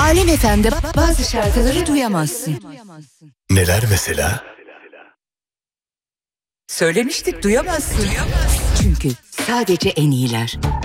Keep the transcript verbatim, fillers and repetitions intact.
Alem F M'de bazı şarkıları duyamazsın. Neler mesela? Söylemiştik, duyamazsın. Çünkü sadece en iyiler.